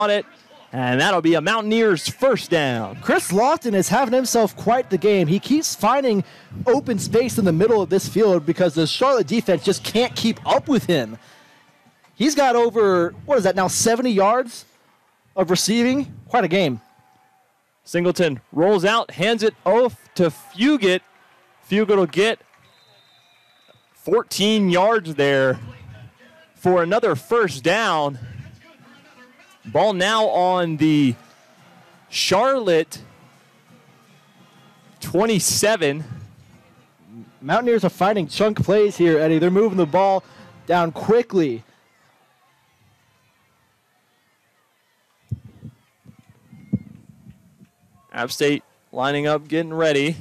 on it, and that'll be a Mountaineers first down. Chris Lofton is having himself quite the game. He keeps finding open space in the middle of this field because the Charlotte defense just can't keep up with him. He's got over, 70 yards of receiving? Quite a game. Singleton rolls out, hands it off to Fugit. Fugit will get 14 yards there for another first down. Ball now on the Charlotte 27. Mountaineers are finding chunk plays here, Eddie. They're moving the ball down quickly. App State lining up, getting ready.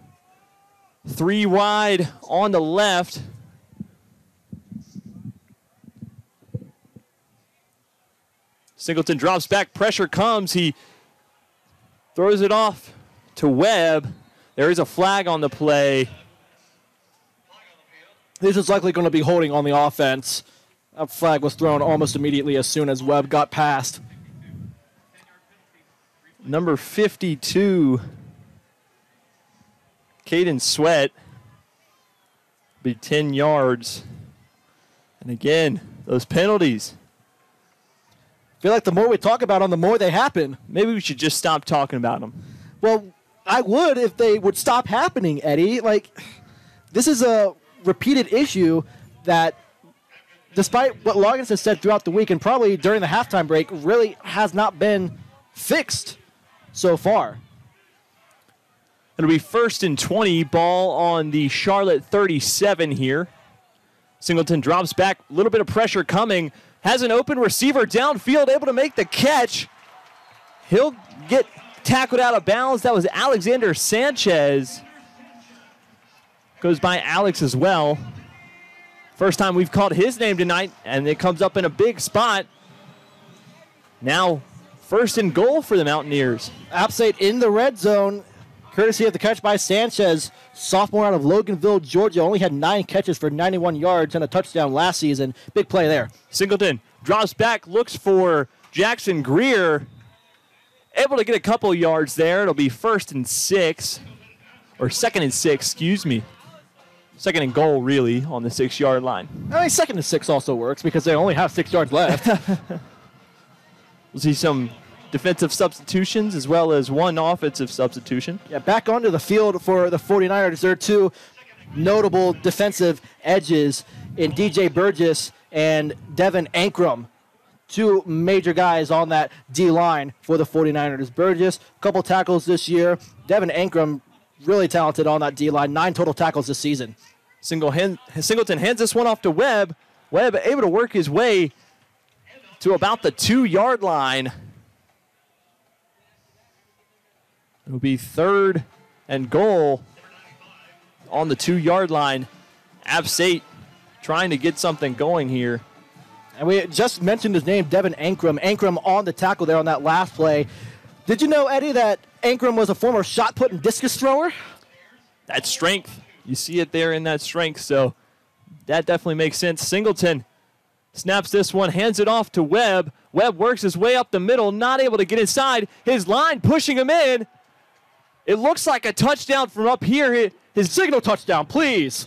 3 wide on the left. Singleton drops back, pressure comes. He throws it off to Webb. There is a flag on the play. This is likely going to be holding on the offense. That flag was thrown almost immediately as soon as Webb got past. Number 52, Caden Sweat, be 10 yards. And again, those penalties. I feel like the more we talk about them, the more they happen. Maybe we should just stop talking about them. Well, I would if they would stop happening, Eddie. This is a repeated issue that, despite what Loggins has said throughout the week and probably during the halftime break, really has not been fixed so far. It'll be 1st and 20, ball on the Charlotte 37 here. Singleton drops back, a little bit of pressure coming, has an open receiver downfield, able to make the catch. He'll get tackled out of bounds. That was Alexander Sanchez. Goes by Alex as well. First time we've called his name tonight, and it comes up in a big spot. Now, 1st and goal for the Mountaineers. App State in the red zone, courtesy of the catch by Sanchez. Sophomore out of Loganville, Georgia. Only had 9 catches for 91 yards and a touchdown last season. Big play there. Singleton drops back, looks for Jackson Greer. Able to get a couple yards there. It'll be 1st and 6. Or 2nd and 6, excuse me. 2nd and goal, really, on the 6-yard line. 2nd and 6 also works because they only have 6 yards left. We'll see some defensive substitutions as well as one offensive substitution. Yeah, back onto the field for the 49ers. There are 2 notable defensive edges in DJ Burgess and Devin Ankrum. 2 major guys on that D-line for the 49ers. Burgess, a couple tackles this year. Devin Ankrum, really talented on that D-line. 9 total tackles this season. Singleton hands this one off to Webb. Webb able to work his way to about the 2-yard line. It'll be 3rd and goal on the 2-yard line. App State trying to get something going here. And we just mentioned his name, Devin Ankrum. Ankrum on the tackle there on that last play. Did you know, Eddie, that Ankrum was a former shot put and discus thrower? That's strength. You see it there in that strength, so that definitely makes sense. Singleton snaps this one, hands it off to Webb. Webb works his way up the middle, not able to get inside. His line pushing him in. It looks like a touchdown from up here. His signal touchdown, please.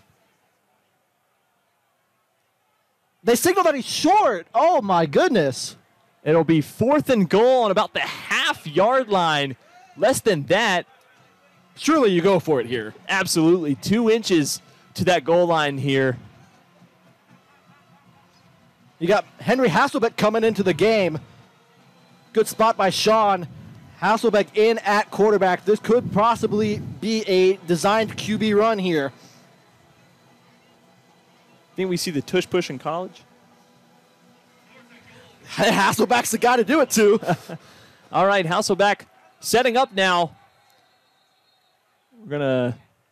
They signal that he's short. Oh, my goodness. It'll be 4th and goal on about the half-yard line. Less than that. Surely you go for it here. Absolutely. 2 inches to that goal line here. You got Henry Hasselbeck coming into the game. Good spot by Sean. Hasselbeck in at quarterback. This could possibly be a designed QB run here. Think we see the tush push in college? Hasselbeck's the guy to do it to. All right, Hasselbeck setting up now. We're going to...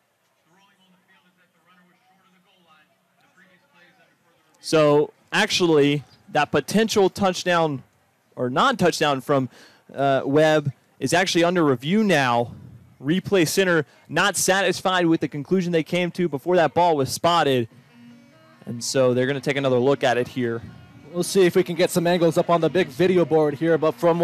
So, actually, that potential touchdown or non-touchdown from Webb is actually under review now. Replay center not satisfied with the conclusion they came to before that ball was spotted. And so they're going to take another look at it here. We'll see if we can get some angles up on the big video board here, but from